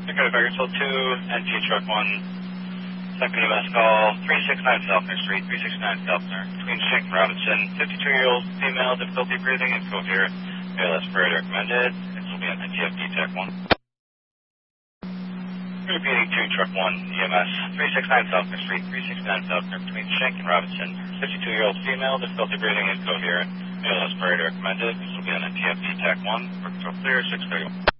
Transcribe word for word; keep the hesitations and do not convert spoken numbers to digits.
Dakota Bakersfield two, N T Truck one, second E M S call, three sixty-nine Falconer Street, three sixty-nine Falconer, between Shank and Robinson, fifty-two-year-old female, difficulty breathing, incoherent, A L S period recommended. This will be an N T F D Tech one. Repeating two, Truck one, E M S, three sixty-nine Falconer Street, three sixty-nine Falconer, between Shank and Robinson, fifty-two-year-old female, difficulty breathing, incoherent, A L S period recommended. This will be an N T F D Tech one, work clear, six thirty.